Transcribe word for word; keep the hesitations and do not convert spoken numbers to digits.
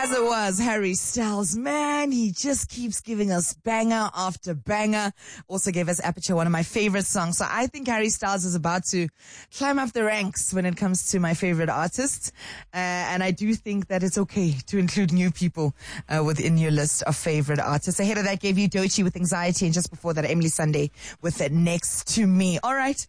As it was, Harry Styles, man, he just keeps giving us banger after banger. Also gave us Aperture, one of my favorite songs. So I think Harry Styles is about to climb up the ranks when it comes to my favorite artists. Uh, and I do think that it's okay to include new people uh, within your list of favorite artists. Ahead of that, gave you Doechii with Anxiety, and just before that, Emeli Sandé with Next to Me. All right.